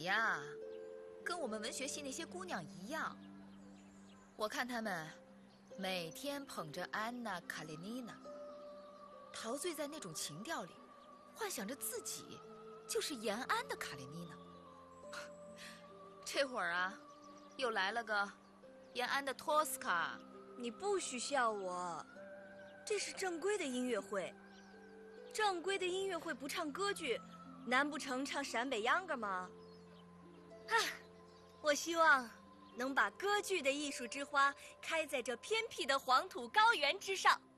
呀，跟我们文学系那些姑娘一样。我看她们每天捧着安娜·卡列尼娜，陶醉在那种情调里，幻想着自己就是延安的卡列尼娜。这会儿啊，又来了个延安的托斯卡。 你不许笑我，这是正规的音乐会。正规的音乐会不唱歌剧，难不成唱陕北秧歌吗？我希望能把歌剧的艺术之花开在这偏僻的黄土高原之上。